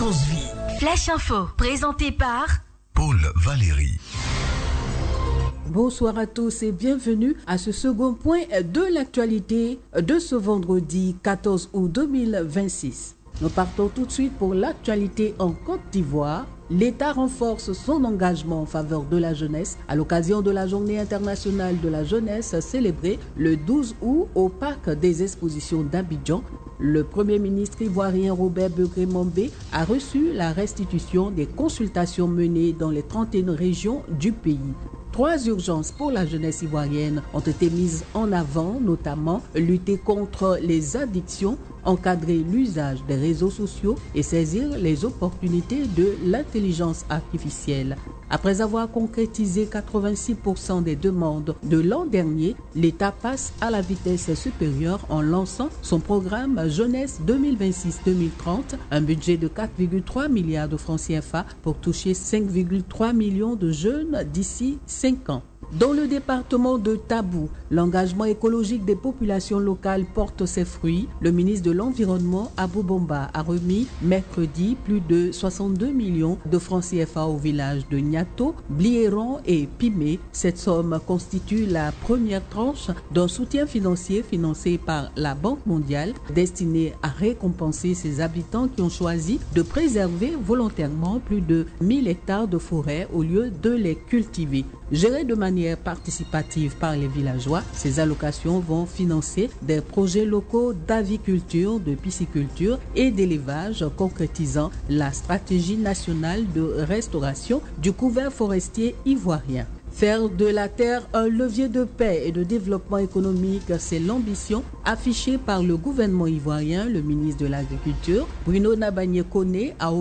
Fréquence Vie. Flash Info, présenté par Paul Valéry. Bonsoir à tous et bienvenue à ce second point de l'actualité de ce vendredi 14 août 2026. Nous partons tout de suite pour l'actualité en Côte d'Ivoire. L'État renforce son engagement en faveur de la jeunesse à l'occasion de la Journée internationale de la jeunesse célébrée le 12 août au Parc des Expositions d'Abidjan. Le Premier ministre ivoirien Robert Begré-Mambé a reçu la restitution des consultations menées dans les 31 régions du pays. 3 urgences pour la jeunesse ivoirienne ont été mises en avant, notamment lutter contre les addictions, encadrer l'usage des réseaux sociaux et saisir les opportunités de l'intelligence artificielle. Après avoir concrétisé 86% des demandes de l'an dernier, l'État passe à la vitesse supérieure en lançant son programme Jeunesse 2026-2030, un budget de 4,3 milliards de francs CFA pour toucher 5,3 millions de jeunes d'ici 5 ans. Dans le département de Tabou, l'engagement écologique des populations locales porte ses fruits. Le ministre de l'Environnement, Abou Bomba, a remis mercredi plus de 62 millions de francs CFA au village de Niato, Bliéron et Pimé. Cette somme constitue la première tranche d'un soutien financier financé par la Banque mondiale destiné à récompenser ces habitants qui ont choisi de préserver volontairement plus de 1000 hectares de forêt au lieu de les cultiver. Gérées de manière participative par les villageois, ces allocations vont financer des projets locaux d'aviculture, de pisciculture et d'élevage, concrétisant la stratégie nationale de restauration du couvert forestier ivoirien. Faire de la terre un levier de paix et de développement économique, c'est l'ambition affichée par le gouvernement ivoirien. Le ministre de l'Agriculture, Bruno Nabagné Koné, a